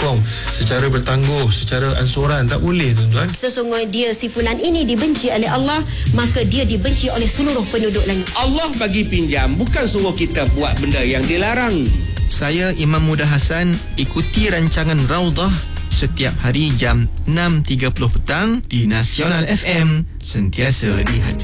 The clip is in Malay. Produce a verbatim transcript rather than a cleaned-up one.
menyokong secara bertangguh, secara ansuran. Tak boleh, tuan-tuan. Sesungguhnya dia, si fulan ini dibenci oleh Allah, maka dia dibenci oleh seluruh penduduk langit. Allah bagi pinjam, bukan suruh kita buat benda yang dilarang. Saya Imam Muda Hassan. Ikuti rancangan Raudhah setiap hari jam enam tiga puluh petang di Nasional F M, sentiasa di hati.